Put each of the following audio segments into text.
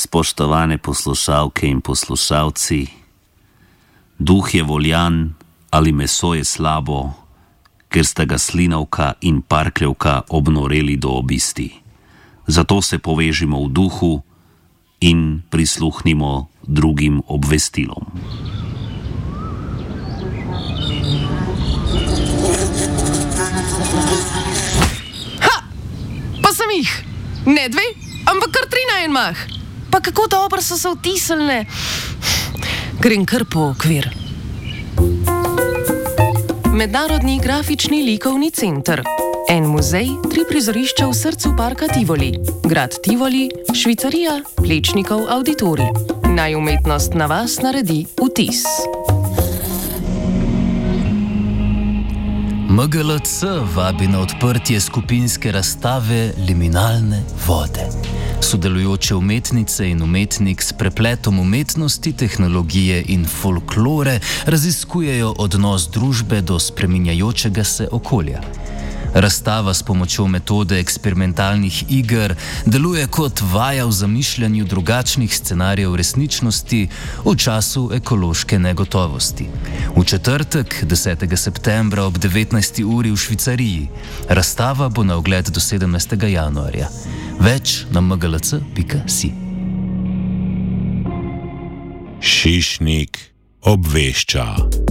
Spoštovane poslušalke in poslušalci, duh je voljan ali meso je slabo, ker sta ga slinavka in parkljevka obnoreli do obisti. Zato se povežimo v duhu in prisluhnimo drugim obvestilom. Ha! Pa sem jih! Ne dve, ampak kar 3 na en mah. Pa kako dobro so se vtisnile. Grem kar po okvir. Mednarodni grafični likovni center. En muzej, 3 prizorišča v srcu parka Tivoli. Grad Tivoli, Švicarija, Plečnikov auditorij. Naj umetnost na vas naredi vtis. MGLC vabi na odprtje skupinske razstave Liminalne vode. Sodelujoče umetnice in umetnik s prepletom umetnosti, tehnologije in folklore raziskujejo odnos družbe do spreminjajočega se okolja. Razstava s pomočjo metode eksperimentalnih iger deluje kot vaja v zamišljanju drugačnih scenarijev resničnosti v času ekološke negotovosti. V četrtek, 10. septembra ob 19. uri v Švicariji. Razstava bo na ogled do 17. januarja. Več na mglc.si. Šišnik obvešča.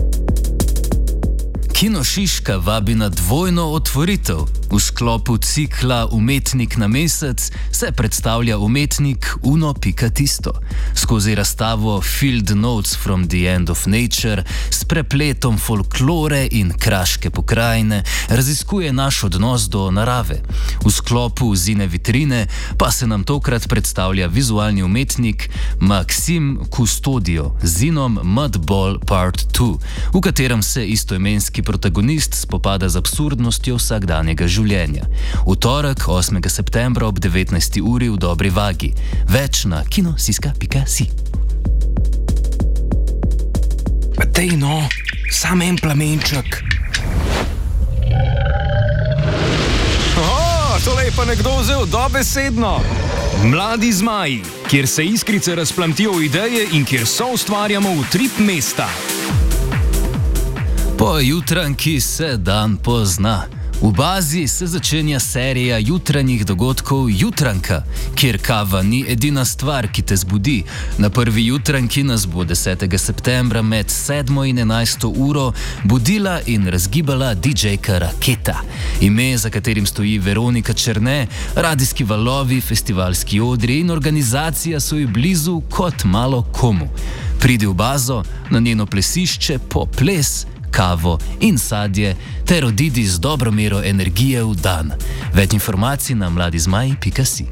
Kino Šiška vabi na dvojno otvoritev. V sklopu cikla Umetnik na mesec se predstavlja umetnik Uno.tisto. Skozi razstavo Field Notes from the End of Nature s prepletom folklore in kraške pokrajine raziskuje naš odnos do narave. V sklopu Zine vitrine pa se nam tokrat predstavlja vizualni umetnik Maksim Kustodio z zinom Mudball Part 2, v katerem se istoimenski protagonist spopada z absurdnostjo vsakdanjega življenja. V torek, 8. septembra ob 19. uri v Dobri vagi. Več na kinosiska.si. Dej no, sam en plamenček. Tole je pa nekdo vzel dobesedno. Mladi zmaji, kjer se iskrice razplamtijo v ideje in kjer soustvarjamo utrip mesta. Po jutranki se dan pozna. V bazi se začenja serija jutranjih dogodkov Jutranka, kjer kava ni edina stvar, ki te zbudi. Na prvi jutranki nas bo 10. septembra med 7. in 11. uro budila in razgibala DJ-ka Raketa. Ime, za katerim stoji Veronika Černe, radijski valovi, festivalski odri in organizacija so ji blizu kot malo komu. Pridi v bazo, na njeno plesišče po ples, kavo in sadje ter odidi z dobro mero energije v dan. Več informacij na mladizmaji.si.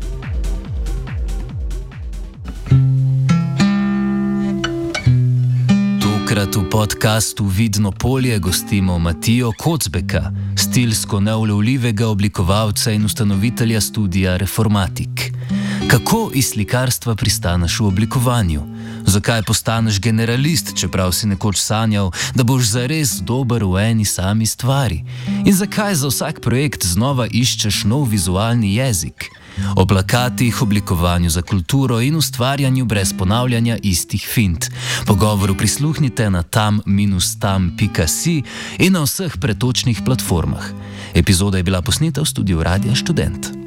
Tokrat v podcastu Vidno polje gostimo Matijo Kocbeka, stilsko neulovljivega oblikovalca in ustanovitelja studia Reformatik. Kako iz slikarstva pristaneš v oblikovanju? Zakaj postaneš generalist, čeprav si nekoč sanjal, da boš zares dober v eni sami stvari? In zakaj za vsak projekt znova iščeš nov vizualni jezik? O plakatih, oblikovanju za kulturo in ustvarjanju brez ponavljanja istih fint. Pogovoru prisluhnite na tam-tam.si in na vseh pretočnih platformah. Epizoda je bila posneta v studiu Radia Študent.